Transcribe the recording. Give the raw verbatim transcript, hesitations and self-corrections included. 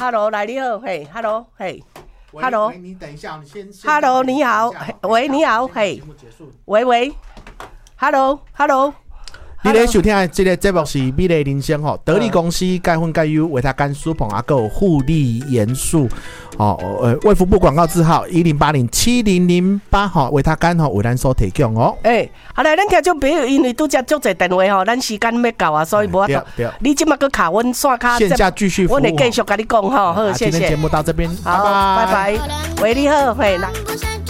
，Hello， 来你好，嘿 ，Hello， 嘿 ，Hello， 你等一下，你先 ，Hello， 你好，喂，你好，嘿，喂喂 ，Hello，Hello。 你咧收听的这个节目是美丽人生吼，得力公司钙粉钙优维他干舒捧啊，够护理元素哦，呃，卫福部广告字号一零八零七零零八吼，维他干吼为咱所提供哦。 诶、欸，好来，咱听众朋友因为拄则足侪电话吼，咱时间要到啊，所以无法度。你即马搁卡阮线卡， 线下继续服务， 我会继续甲你讲吼，好，谢谢。 今天节目到这边， 好，拜拜。喂，你好，嘿，来。